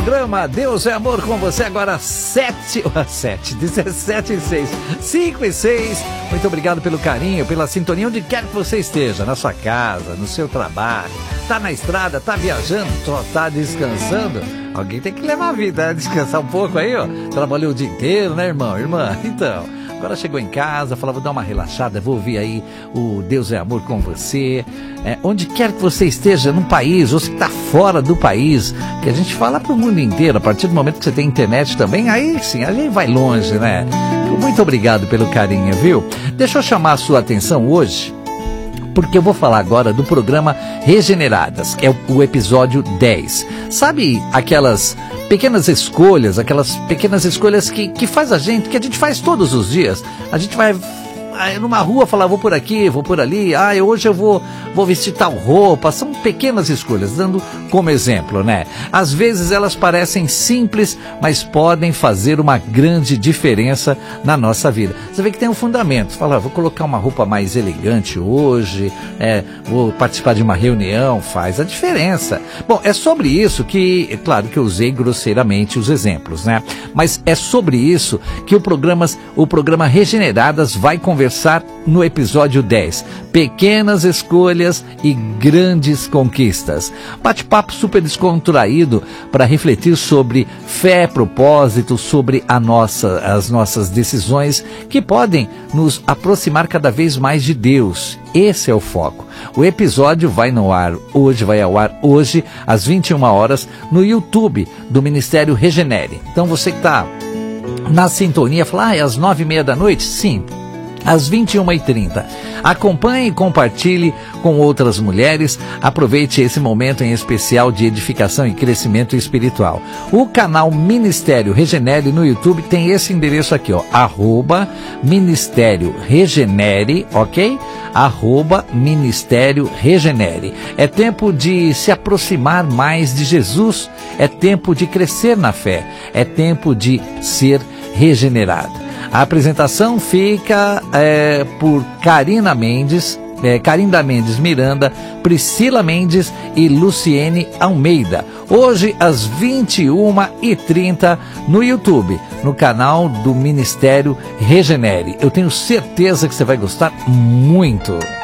programa Deus é Amor com você, agora 17:06, 5:06. Muito obrigado pelo carinho, pela sintonia, onde quer que você esteja, na sua casa, no seu trabalho, tá na estrada, tá viajando, só tá descansando. Alguém tem que levar a vida, né? Descansar um pouco aí, ó. Trabalhou o dia inteiro, né, irmão? Irmã, então, agora chegou em casa, falou, vou dar uma relaxada, vou ouvir aí o Deus é Amor com você. Onde quer que você esteja, no país, ou se está fora do país, que a gente fala para o mundo inteiro, a partir do momento que você tem internet também, aí sim, a gente vai longe, né? Muito obrigado pelo carinho, viu? Deixa eu chamar a sua atenção hoje, porque eu vou falar agora do programa Regeneradas, que é o episódio 10. Sabe aquelas pequenas escolhas que faz a gente faz todos os dias? A gente vai numa rua falar, vou por aqui, vou por ali, hoje eu vou vestir tal roupa. São pequenas escolhas, dando como exemplo, né? Às vezes elas parecem simples, mas podem fazer uma grande diferença na nossa vida. Você vê que tem um fundamento, fala, vou colocar uma roupa mais elegante hoje, vou participar de uma reunião, faz a diferença. Bom, é sobre isso que, é claro que eu usei grosseiramente os exemplos, né? Mas é sobre isso que o programa Regeneradas vai conversar no episódio 10. Pequenas escolhas e grandes conquistas. Bate-papo super descontraído para refletir sobre fé, propósito, sobre as nossas decisões que podem nos aproximar cada vez mais de Deus. Esse é o foco. O episódio vai ao ar hoje às 21 horas no YouTube do Ministério Regenere. Então você que está na sintonia, fala, é às 9:30 da noite? Sim. Às 21h30. Acompanhe e compartilhe com outras mulheres. Aproveite esse momento em especial de edificação e crescimento espiritual. O canal Ministério Regenere no YouTube tem esse endereço aqui, ó, @Ministério Regenere, ok? @Ministério Regenere. É tempo de se aproximar mais de Jesus. É tempo de crescer na fé. É tempo de ser regenerado. A apresentação fica por Carinda Mendes Miranda, Priscila Mendes e Luciene Almeida. Hoje, às 21h30, no YouTube, no canal do Ministério Regenere. Eu tenho certeza que você vai gostar muito.